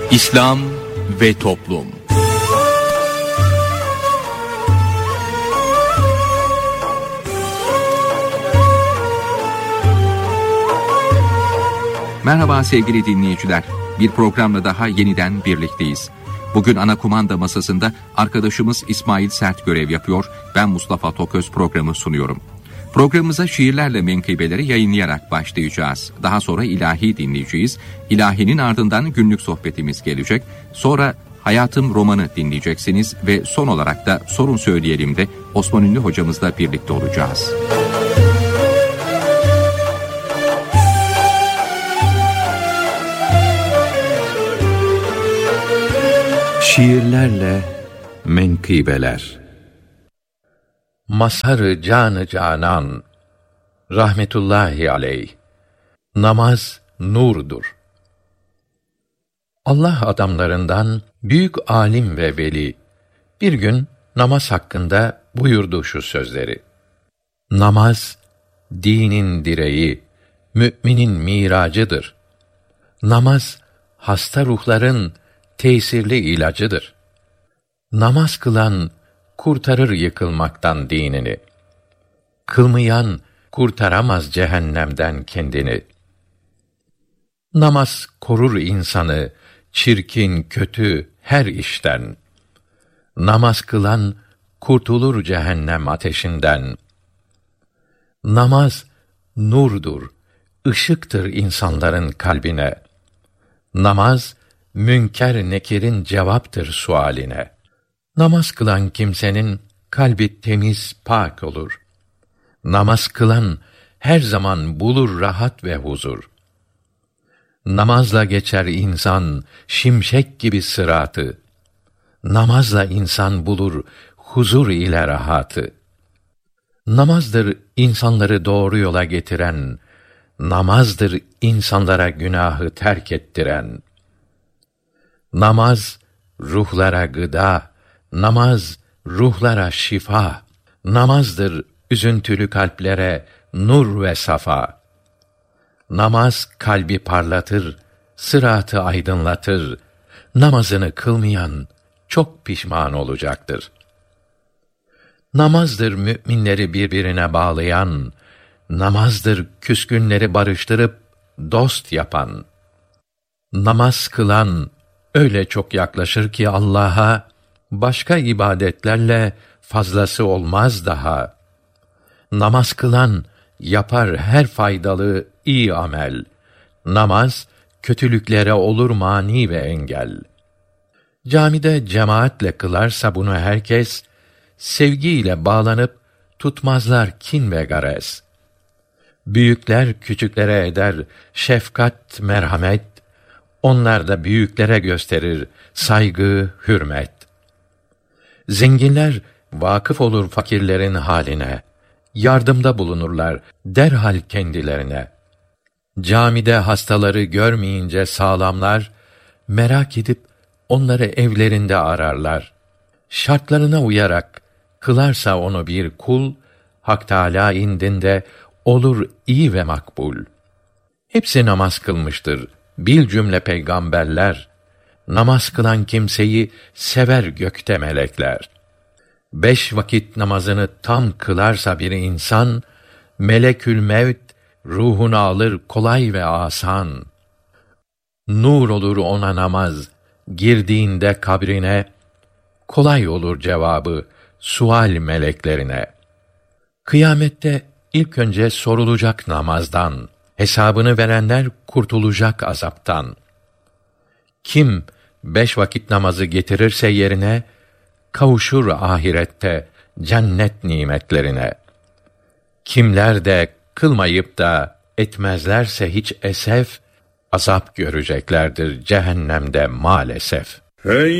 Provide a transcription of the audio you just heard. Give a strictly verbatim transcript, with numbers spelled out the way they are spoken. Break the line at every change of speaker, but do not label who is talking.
İslam ve Toplum.
Merhaba sevgili dinleyiciler. Bir programla daha yeniden birlikteyiz. Bugün ana kumanda masasında arkadaşımız İsmail Sert görev yapıyor. Ben Mustafa Toköz programı sunuyorum. Programımıza şiirlerle menkıbeleri yayınlayarak başlayacağız. Daha sonra ilahi dinleyeceğiz. İlahinin ardından günlük sohbetimiz gelecek. Sonra Hayatım romanı dinleyeceksiniz ve son olarak da Sorun Söyleyelim de Osman Ünlü hocamızla birlikte olacağız.
Şiirlerle menkıbeler. Mazhar-ı can-ı canan rahmetullahi aleyh. Namaz nurdur. Allah adamlarından büyük alim ve veli bir gün namaz hakkında buyurdu şu sözleri: Namaz dinin direği, müminin miracıdır. Namaz hasta ruhların tesirli ilacıdır. Namaz kılan kurtarır yıkılmaktan dinini. Kılmayan kurtaramaz cehennemden kendini. Namaz korur insanı çirkin, kötü her işten. Namaz kılan kurtulur cehennem ateşinden. Namaz nurdur, ışıktır insanların kalbine. Namaz münker nekirin cevaptır sualine. Namaz kılan kimsenin kalbi temiz, pak olur. Namaz kılan her zaman bulur rahat ve huzur. Namazla geçer insan şimşek gibi sıratı. Namazla insan bulur huzur ile rahatı. Namazdır insanları doğru yola getiren, namazdır insanlara günahı terk ettiren. Namaz ruhlara gıda, namaz ruhlara şifa. Namazdır üzüntülü kalplere nur ve safa. Namaz kalbi parlatır, sıratı aydınlatır. Namazını kılmayan çok pişman olacaktır. Namazdır müminleri birbirine bağlayan, namazdır küskünleri barıştırıp dost yapan. Namaz kılan öyle çok yaklaşır ki Allah'a, başka ibadetlerle fazlası olmaz daha. Namaz kılan yapar her faydalı iyi amel. Namaz kötülüklere olur mani ve engel. Camide cemaatle kılarsa bunu herkes, sevgiyle bağlanıp tutmazlar kin ve gares. Büyükler küçüklere eder şefkat, merhamet. Onlar da büyüklere gösterir saygı, hürmet. Zenginler vakıf olur fakirlerin haline. Yardımda bulunurlar derhal kendilerine. Camide hastaları görmeyince sağlamlar, merak edip onları evlerinde ararlar. Şartlarına uyarak kılarsa onu bir kul, Hak Teâlâ indinde olur iyi ve makbul. Hepsi namaz kılmıştır bil cümle peygamberler. Namaz kılan kimseyi sever gökte melekler. Beş vakit namazını tam kılarsa bir insan, melekül mevt ruhunu alır kolay ve asan. Nur olur ona namaz, girdiğinde kabrine, kolay olur cevabı sual meleklerine. Kıyamette ilk önce sorulacak namazdan, hesabını verenler kurtulacak azaptan. Kim beş vakit namazı getirirse yerine, kavuşur ahirette cennet nimetlerine. Kimler de kılmayıp da etmezlerse hiç esef, azap göreceklerdir cehennemde maalesef. Hey!